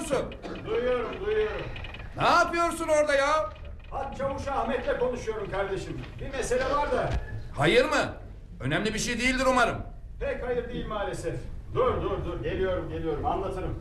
musun? Duyuyorum. Ne yapıyorsun orada ya? Hat Çavuş Ahmet'le konuşuyorum kardeşim. Bir mesele var da. Hayır mı? Önemli bir şey değildir umarım. Pek hayır değil maalesef. Dur. Geliyorum. Anlatırım.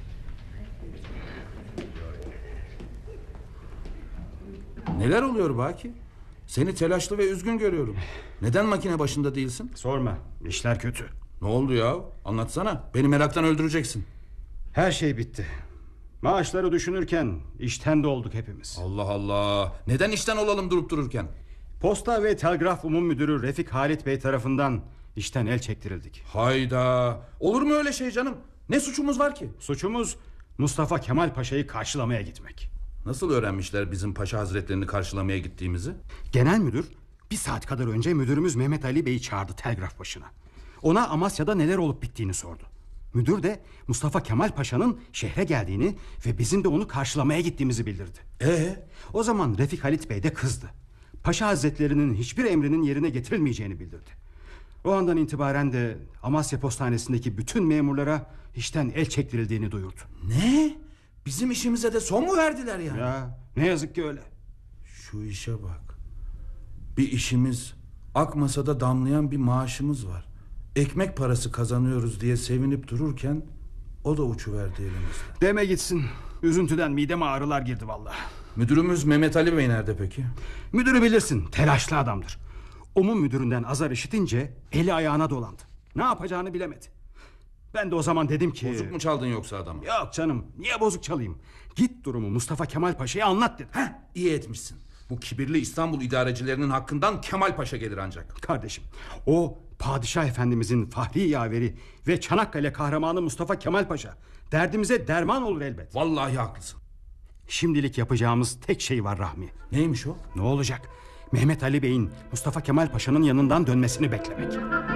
Neler oluyor Baki? Seni telaşlı ve üzgün görüyorum. Neden makine başında değilsin? Sorma. İşler kötü. Ne oldu ya? Anlatsana. Beni meraktan öldüreceksin. Her şey bitti. Maaşları düşünürken işten de olduk hepimiz. Allah Allah. Neden işten olalım durup dururken? Posta ve Telgraf Umum Müdürü Refik Halit Bey tarafından işten el çektirildik. Hayda. Olur mu öyle şey canım? Ne suçumuz var ki? Suçumuz Mustafa Kemal Paşa'yı karşılamaya gitmek. Nasıl öğrenmişler bizim paşa hazretlerini karşılamaya gittiğimizi? Genel müdür bir saat kadar önce müdürümüz Mehmet Ali Bey'i çağırdı telgraf başına. Ona Amasya'da neler olup bittiğini sordu. Müdür de Mustafa Kemal Paşa'nın şehre geldiğini ve bizim de onu karşılamaya gittiğimizi bildirdi. O zaman Refik Halit Bey de kızdı. Paşa hazretlerinin hiçbir emrinin yerine getirilmeyeceğini bildirdi. O andan itibaren de Amasya Postanesi'ndeki bütün memurlara işten el çektirildiğini duyurdu. Ne? Bizim işimize de son mu verdiler yani? Ya ne yazık ki öyle. Şu işe bak. Bir işimiz, akmasa damlayan bir maaşımız var. Ekmek parası kazanıyoruz diye sevinip dururken o da uçuverdi elimizden. Deme gitsin. Üzüntüden mideme ağrılar girdi vallahi. Müdürümüz Mehmet Ali Bey nerede peki? Müdürü bilirsin, telaşlı adamdır. Umum müdüründen azar işitince eli ayağına dolandı. Ne yapacağını bilemedi. Ben de o zaman dedim ki... Bozuk mu çaldın yoksa adamı? Yok canım, niye bozuk çalayım? Git durumu Mustafa Kemal Paşa'ya anlat dedim. İyi etmişsin. Bu kibirli İstanbul idarecilerinin hakkından Kemal Paşa gelir ancak. Kardeşim, o Padişah Efendimizin fahri yaveri ve Çanakkale kahramanı Mustafa Kemal Paşa. Derdimize derman olur elbet. Vallahi haklısın. Şimdilik yapacağımız tek şey var Rahmi. Neymiş o? Ne olacak? Mehmet Ali Bey'in Mustafa Kemal Paşa'nın yanından dönmesini beklemek.